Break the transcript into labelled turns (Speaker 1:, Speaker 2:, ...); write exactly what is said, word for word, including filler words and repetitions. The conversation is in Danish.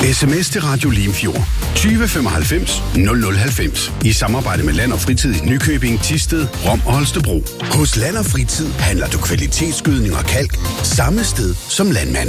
Speaker 1: Sms til Radio Limfjord tyve femoghalvfems nul nul halvfems i samarbejde med Land og Fritid i Nykøbing, Thisted, Rom og Holstebro. Hos Land og Fritid handler du kvalitetsgødning og kalk samme sted som landmand.